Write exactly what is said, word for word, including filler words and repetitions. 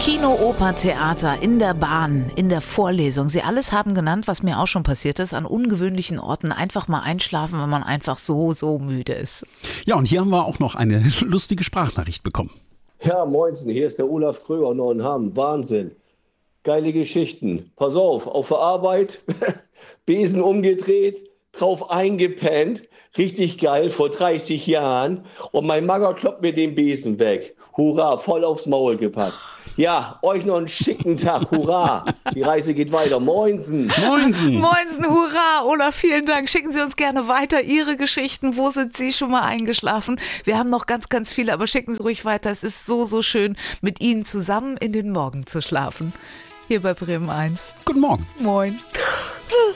Kino, Oper, Theater, in der Bahn, in der Vorlesung. Sie alles haben genannt, was mir auch schon passiert ist, an ungewöhnlichen Orten einfach mal einschlafen, wenn man einfach so, so müde ist. Ja, und hier haben wir auch noch eine lustige Sprachnachricht bekommen. Ja, moinsen, hier ist der Olaf Kröger, Neuenhamm. Wahnsinn. Geile Geschichten. Pass auf, auf der Arbeit, Besen umgedreht, drauf eingepennt. Richtig geil, vor dreißig Jahren. Und mein Magger kloppt mir den Besen weg. Hurra, voll aufs Maul gepackt. Ja, euch noch einen schicken Tag. Hurra. Die Reise geht weiter. Moinsen. Moinsen. Moinsen, hurra. Olaf, vielen Dank. Schicken Sie uns gerne weiter Ihre Geschichten. Wo sind Sie schon mal eingeschlafen? Wir haben noch ganz, ganz viele, aber schicken Sie ruhig weiter. Es ist so, so schön, mit Ihnen zusammen in den Morgen zu schlafen. Hier bei Bremen eins. Guten Morgen. Moin.